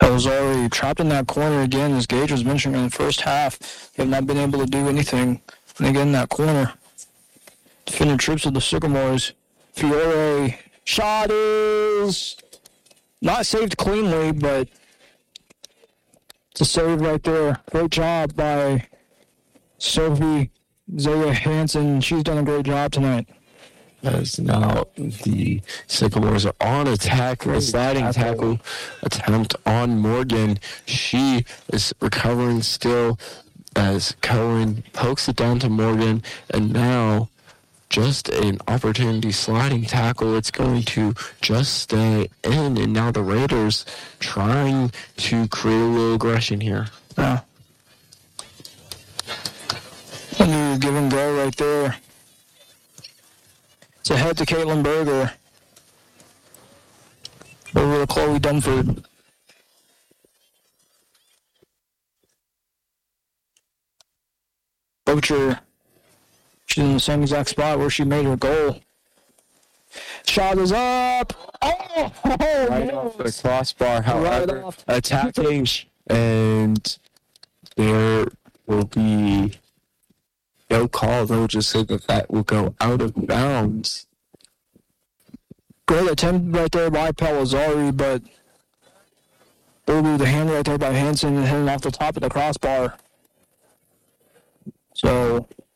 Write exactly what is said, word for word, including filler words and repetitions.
Pellizzari trapped in that corner again, as Gage was mentioning in the first half. They have not been able to do anything when they get in that corner. Defending troops of the Sycamores. Fiore. Shot is not saved cleanly, but it's a save right there. Great job by Sophie Zaya Hansen. She's done a great job tonight. As now the Sycamores are on attack, a sliding tackle attempt on Morgan. She is recovering still as Cohen pokes it down to Morgan, and now just an opportunity sliding tackle. It's going to just stay in, and now the Raiders trying to create a little aggression here. Yeah. A new give and go right there. It's ahead to Caitlin Berger. Over to Chloe Dunford. Bocher. She's in the same exact spot where she made her goal. Shot is up. Oh, oh right no. off the crossbar, however, Right attacking, and there will be no call. They'll just say that that will go out of bounds. Great attempt right there by Pellizzari, but there will be the hand right there by Hansen and hitting off the top of the crossbar. So